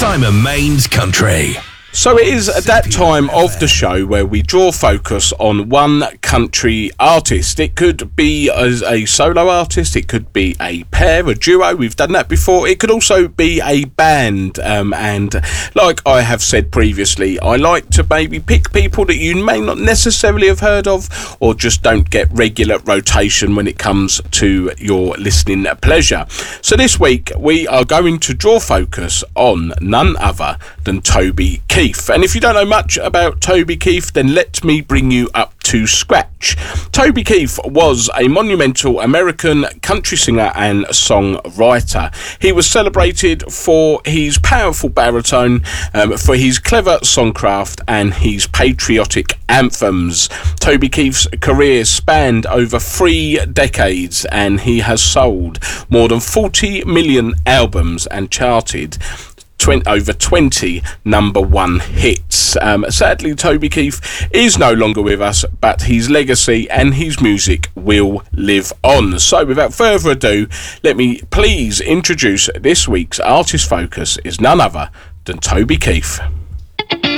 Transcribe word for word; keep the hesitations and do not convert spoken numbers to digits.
Simon Main's Country. So it is at that time of the show where we draw focus on one country artist. It could be as a solo artist, it could be a pair, a duo, we've done that before. It could also be a band, um, and like I have said previously, I like to maybe pick people that you may not necessarily have heard of, or just don't get regular rotation when it comes to your listening pleasure. So this week we are going to draw focus on none other than Toby Keith. And if you don't know much about Toby Keith, then let me bring you up to scratch. Toby Keith was a monumental American country singer and songwriter. He was celebrated for his powerful baritone, um, for his clever songcraft and his patriotic anthems. Toby Keith's career spanned over three decades and he has sold more than forty million albums and charted twenty, over twenty number one hits. Um, sadly, Toby Keith is no longer with us, but his legacy and his music will live on. So without further ado, let me please introduce this week's artist focus is none other than Toby Keith.